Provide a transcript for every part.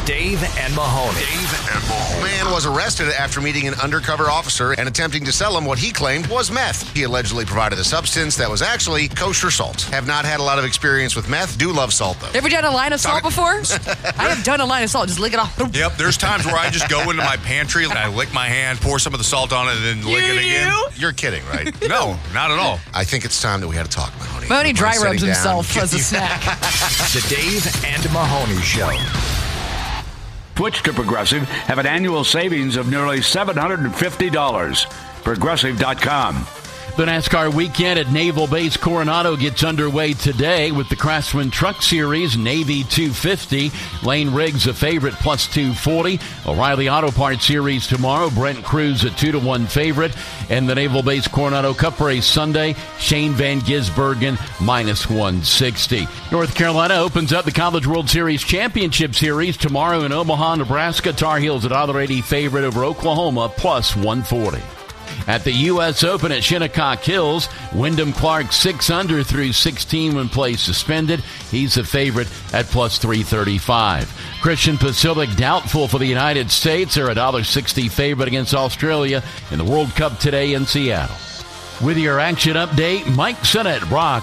Dave and Mahoney. A man was arrested after meeting an undercover officer and attempting to sell him what he claimed was meth. He allegedly provided a substance that was actually kosher salt. Have not had a lot of experience with meth. Do love salt, though. Ever done a line of salt before? I have done a line of salt. Just lick it off. Yep, there's times where I just go into my pantry and I lick my hand, pour some of the salt on it, and then lick it again. You're kidding, right? No, not at all. I think it's time that we had a talk, Mahoney. Mahoney dry Sitting rubs down. himself as a snack. The Dave and Mahoney Show. Switch to Progressive. Have an annual savings of nearly $750. Progressive.com. The NASCAR weekend at Naval Base Coronado gets underway today with the Craftsman Truck Series, Navy 250. Lane Riggs a favorite, plus 240. O'Reilly Auto Parts Series tomorrow. Brent Cruz a 2-1 favorite. And the Naval Base Coronado Cup Race Sunday, Shane Van Gisbergen, minus 160. North Carolina opens up the College World Series Championship Series tomorrow in Omaha, Nebraska. Tar Heels at $1.80 favorite over Oklahoma, plus 140. At the U.S. Open at Shinnecock Hills, Wyndham Clark 6 under through 16 when play suspended. He's a favorite at plus 335. Christian Pacific doubtful for the United States. They're a $1.60 favorite against Australia in the World Cup today in Seattle. With your action update, Mike Sennett, Rock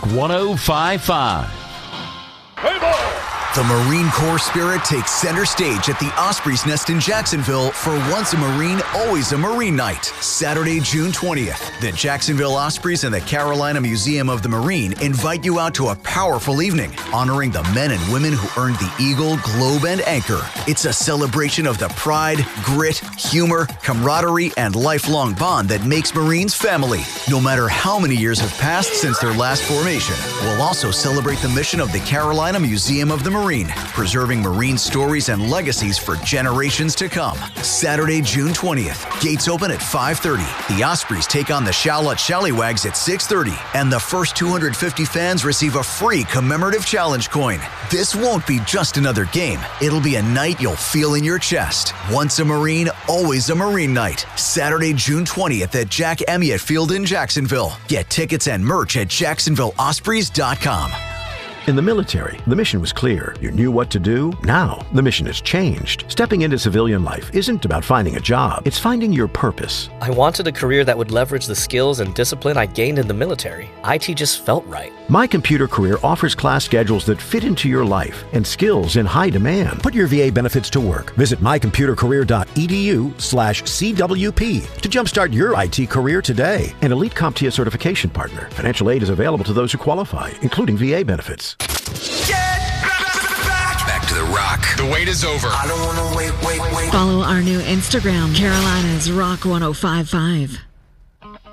105.5. Hey, boy! The Marine Corps spirit takes center stage at the Osprey's Nest in Jacksonville for Once a Marine, Always a Marine Night. Saturday, June 20th. The Jacksonville Ospreys and the Carolina Museum of the Marine invite you out to a powerful evening, honoring the men and women who earned the Eagle, Globe, and Anchor. It's a celebration of the pride, grit, humor, camaraderie, and lifelong bond that makes Marines family. No matter how many years have passed since their last formation, we'll also celebrate the mission of the Carolina Museum of the Marine, preserving Marine stories and legacies for generations to come. Saturday, June 20th. Gates open at 5:30. The Ospreys take on the Charlotte Shallywags at 6:30. And the first 250 fans receive a free commemorative challenge coin. This won't be just another game. It'll be a night you'll feel in your chest. Once a Marine, always a Marine Night. Saturday, June 20th at Jack Amyot Field in Jacksonville. Get tickets and merch at JacksonvilleOspreys.com. In the military, the mission was clear. You knew what to do. Now, the mission has changed. Stepping into civilian life isn't about finding a job. It's finding your purpose. I wanted a career that would leverage the skills and discipline I gained in the military. IT just felt right. My Computer Career offers class schedules that fit into your life and skills in high demand. Put your VA benefits to work. Visit mycomputercareer.edu/CWP to jumpstart your IT career today. An Elite CompTIA certification partner. Financial aid is available to those who qualify, including VA benefits. Back to the Rock. The wait is over. Follow our new Instagram, Carolina's Rock 105.5.